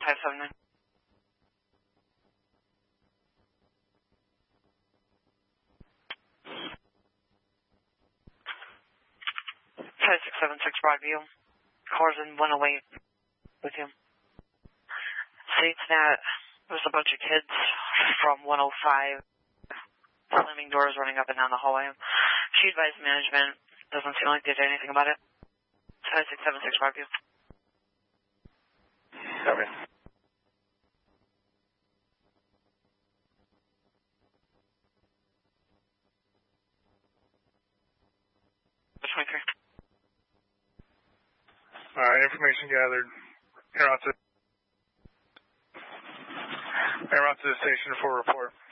579. 5676 Broadview. Cars in 108 with you. States that there's a bunch of kids from 105 slamming doors, running up and down the hallway. She advised management. Doesn't seem like they did anything about it. 5676 Broadview. Copy. Information gathered. En route to the station for report.